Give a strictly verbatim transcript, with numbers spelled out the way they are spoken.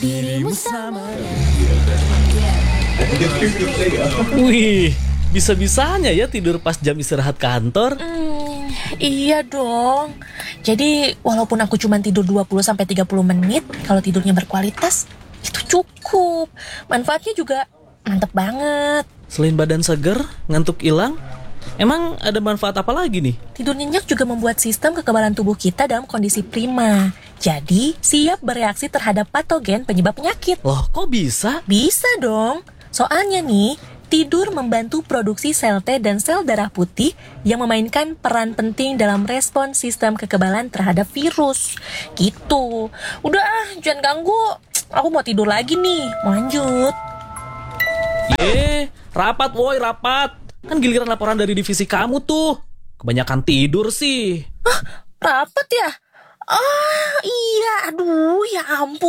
dirimu samanya. Wih, bisa-bisanya ya tidur pas jam istirahat kantor. Hmm, iya dong. Jadi walaupun aku cuma tidur dua puluh sampai tiga puluh menit, kalau tidurnya berkualitas, itu cukup. Manfaatnya juga mantep banget. Selain badan seger, ngantuk hilang, emang ada manfaat apa lagi nih? Tidur nyenyak juga membuat sistem kekebalan tubuh kita dalam kondisi prima. Jadi, siap bereaksi terhadap patogen penyebab penyakit. Loh, kok bisa? Bisa dong. Soalnya nih, tidur membantu produksi sel T dan sel darah putih yang memainkan peran penting dalam respon sistem kekebalan terhadap virus. Gitu. Udah ah, jangan ganggu. Aku mau tidur lagi nih. Mau lanjut. Ye, rapat woi, rapat. Kan giliran laporan dari divisi kamu tuh. Kebanyakan tidur sih. Rapat ya? Ah, iya. Aduh, ya ampun.